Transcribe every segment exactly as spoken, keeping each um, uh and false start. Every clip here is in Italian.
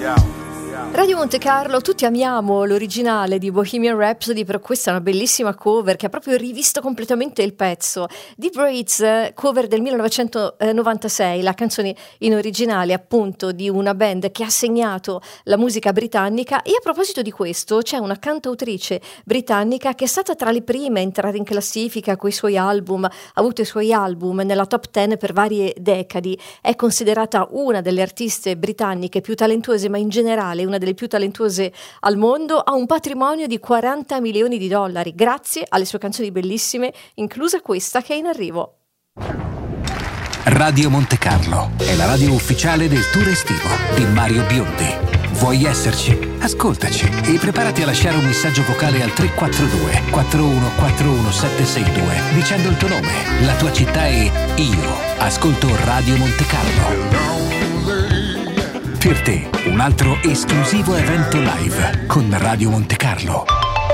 Radio Monte Carlo, tutti amiamo l'originale di Bohemian Rhapsody, però questa è una bellissima cover che ha proprio rivisto completamente il pezzo. The Braids, cover del millenovecentonovantasei, la canzone in originale appunto di una band che ha segnato la musica britannica. E a proposito di questo, c'è una cantautrice britannica che è stata tra le prime a entrare in classifica con i suoi album, ha avuto i suoi album nella top dieci per varie decadi, è considerata una delle artiste britanniche più talentuose, ma in generale una delle più talentuose al mondo, ha un patrimonio di quaranta milioni di dollari grazie alle sue canzoni bellissime, inclusa questa che è in arrivo. Radio Monte Carlo è la radio ufficiale del tour estivo di Mario Biondi. Vuoi esserci? Ascoltaci e preparati a lasciare un messaggio vocale al tre quattro due quattro uno quattro uno sette sei due dicendo il tuo nome, la tua città e io ascolto Radio Monte Carlo. Per te, un altro esclusivo evento live con Radio Monte Carlo.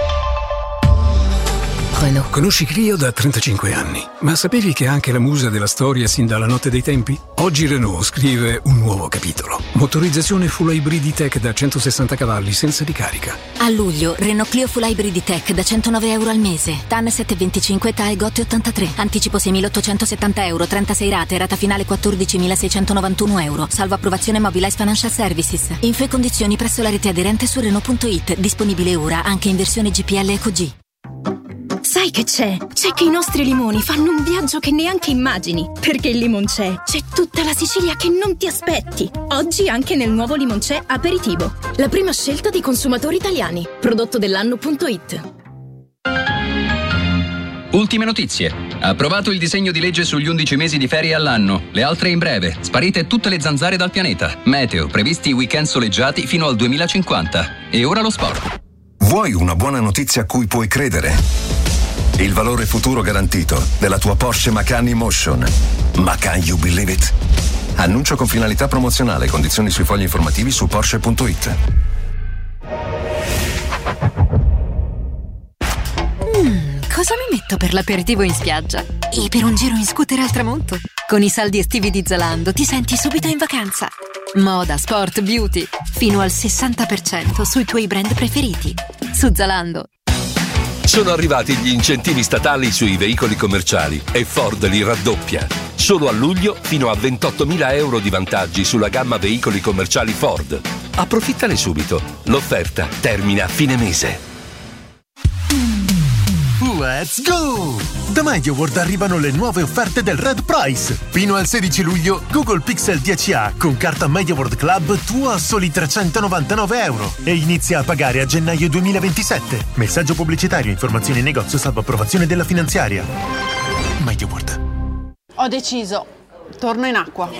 Renault. Conosci Clio da trentacinque anni, ma sapevi che è anche la musa della storia sin dalla notte dei tempi? Oggi Renault scrive un nuovo capitolo. Motorizzazione full hybrid E-Tech da centosessanta cavalli senza ricarica. A luglio, Renault Clio full hybrid E-Tech da centonove euro al mese. T A N sette virgola venticinque, T A E Gotti ottantatré. Anticipo seimilaottocentosettanta euro, trentasei rate, rata finale quattordicimilaseicentonovantuno euro. Salvo approvazione Mobilize Financial Services. Info e condizioni presso la rete aderente su Renault punto it. Disponibile ora anche in versione G P L Eco G. Sai che c'è? C'è che i nostri limoni fanno un viaggio che neanche immagini. Perché il Limoncè c'è tutta la Sicilia che non ti aspetti. Oggi anche nel nuovo Limoncè Aperitivo. La prima scelta dei consumatori italiani. Prodotto dell'anno punto it. Ultime notizie. Approvato il disegno di legge sugli undici mesi di ferie all'anno. Le altre in breve. Sparite tutte le zanzare dal pianeta. Meteo. Previsti weekend soleggiati fino al duemilacinquanta. E ora lo sport. Vuoi una buona notizia a cui puoi credere? Il valore futuro garantito della tua Porsche Macan Emotion. Ma can you believe it? Annuncio con finalità promozionale. Condizioni sui fogli informativi su Porsche punto it. Mm, cosa mi metto per l'aperitivo in spiaggia? E per un giro in scooter al tramonto? Con i saldi estivi di Zalando ti senti subito in vacanza. Moda, sport, beauty. Fino al sessanta per cento sui tuoi brand preferiti. Su Zalando. Sono arrivati gli incentivi statali sui veicoli commerciali e Ford li raddoppia. Solo a luglio fino a ventottomila euro di vantaggi sulla gamma veicoli commerciali Ford. Approfittane subito. L'offerta termina a fine mese. Let's go! Da MediaWorld arrivano le nuove offerte del Red Price. Fino al sedici luglio Google Pixel dieci A con carta MediaWorld Club tuo a soli trecentonovantanove euro e inizia a pagare a gennaio duemilaventisette. Messaggio pubblicitario, informazioni in negozio salvo approvazione della finanziaria. MediaWorld. Ho deciso, torno in acqua.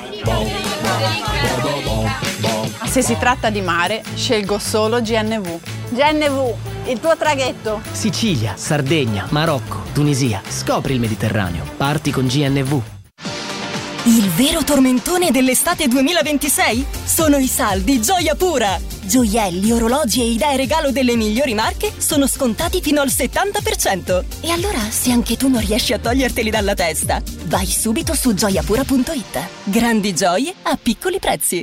Se si tratta di mare, scelgo solo G N V. G N V, il tuo traghetto. Sicilia, Sardegna, Marocco, Tunisia. Scopri il Mediterraneo. Parti con G N V. Il vero tormentone dell'estate duemilaventisei? Sono i saldi Gioia Pura! Gioielli, orologi e idee regalo delle migliori marche sono scontati fino al settanta per cento. E allora, se anche tu non riesci a toglierteli dalla testa, vai subito su gioia pura punto it. Grandi gioie a piccoli prezzi.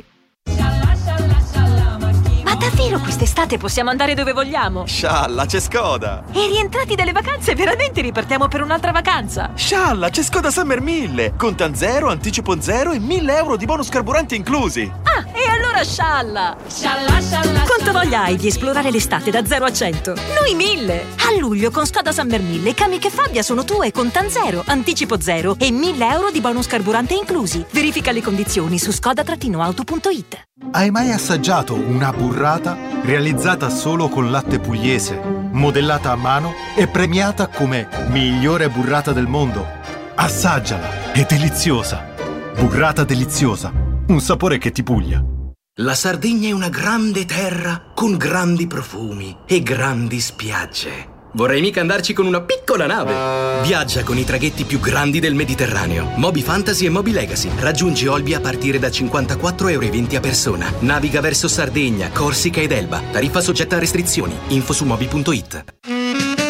Ma davvero quest'estate possiamo andare dove vogliamo? Scialla, c'è Skoda! E rientrati dalle vacanze veramente ripartiamo per un'altra vacanza? Scialla, c'è Skoda Summer mille! Contan zero, anticipo zero e mille euro di bonus carburante inclusi! Ah, e allora scialla! Scialla, scialla! Quanto voglia hai di esplorare l'estate da zero a cento? Noi mille! A luglio con Skoda Summer mille, Kamiq e Fabia sono tue con Contan zero, anticipo zero e mille euro di bonus carburante inclusi. Verifica le condizioni su skoda auto punto it. Hai mai assaggiato una burrata realizzata solo con latte pugliese, modellata a mano e premiata come migliore burrata del mondo? Assaggiala, è deliziosa. Burrata deliziosa, un sapore che ti puglia. La Sardegna è una grande terra con grandi profumi e grandi spiagge. Vorrei mica andarci con una piccola nave. Viaggia con i traghetti più grandi del Mediterraneo. Moby Fantasy e Moby Legacy. Raggiungi Olbia a partire da cinquantaquattro euro e venti a persona. Naviga verso Sardegna, Corsica ed Elba. Tariffa soggetta a restrizioni. Info su moby punto it.